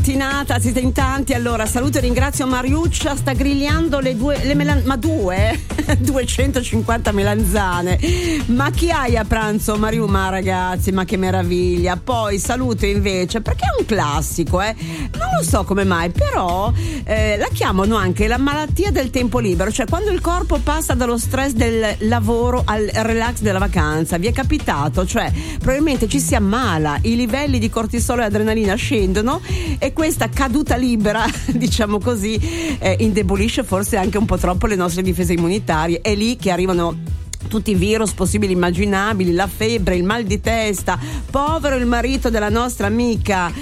Mattinata, siete in tanti. Allora saluto e ringrazio Mariuccia, sta grigliando le 250 melanzane. Ma chi hai a pranzo, Mariu? Ma ragazzi, ma che meraviglia. Poi saluto invece, perché è un classico, non lo so come mai, però la chiamano anche la malattia del tempo libero, cioè quando il corpo passa dallo stress del lavoro al relax della vacanza. Vi è capitato? Cioè probabilmente ci si ammala, i livelli di cortisolo e adrenalina scendono e questa caduta libera, diciamo così, indebolisce forse anche un po' troppo le nostre difese immunitarie. È lì che arrivano tutti i virus possibili immaginabili, la febbre, il mal di testa. Povero il marito della nostra amica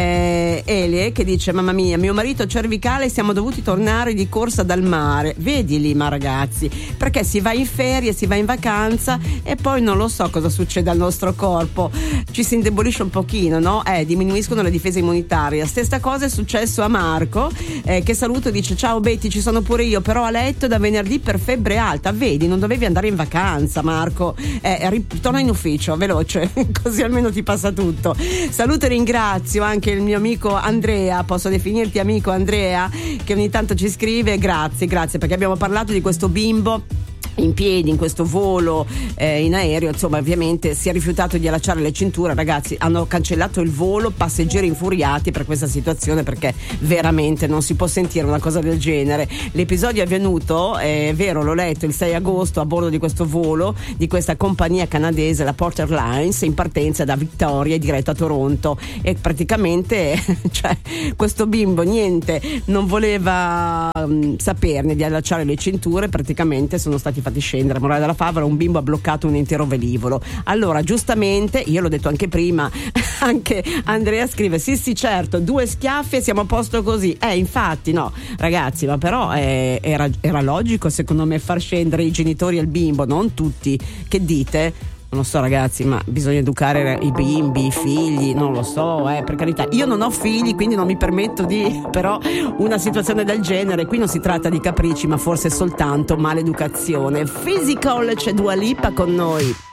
Elie, che dice: mamma mia, mio marito cervicale, siamo dovuti tornare di corsa dal mare. Vedi lì, ma ragazzi, perché si va in ferie, si va in vacanza e poi non lo so cosa succede al nostro corpo, ci si indebolisce un pochino, no? Diminuiscono le difese immunitarie. Stessa cosa è successo a Marco, che saluto, dice: ciao Betty, ci sono pure io, però a letto da venerdì per febbre alta. Vedi, non dovevi andare in vacanza, Marco, ritorna in ufficio veloce, così almeno ti passa tutto. Saluto e ringrazio anche il mio amico Andrea, posso definirti amico Andrea, che ogni tanto ci scrive. Grazie, perché abbiamo parlato di questo bimbo in piedi in questo volo in aereo. Insomma, ovviamente si è rifiutato di allacciare le cinture. Ragazzi, hanno cancellato il volo, passeggeri infuriati per questa situazione, perché veramente non si può sentire una cosa del genere. L'episodio è avvenuto, è vero, l'ho letto, il 6 agosto a bordo di questo volo di questa compagnia canadese, la Porter Lines, in partenza da Victoria e diretto a Toronto. E praticamente cioè, questo bimbo niente, non voleva saperne di allacciare le cinture. Praticamente sono stati fatti scendere. Morale della favola, un bimbo ha bloccato un intero velivolo. Allora, giustamente, io l'ho detto anche prima, anche Andrea scrive: sì certo, 2 schiaffi e siamo a posto così. Infatti, no ragazzi, ma però era logico secondo me far scendere i genitori e il bimbo, non tutti. Che dite? Non lo so ragazzi, ma bisogna educare i bimbi, i figli, non lo so, per carità. Io non ho figli, quindi non mi permetto di, però una situazione del genere, qui non si tratta di capricci, ma forse soltanto maleducazione. Physical, c'è Dua Lipa con noi.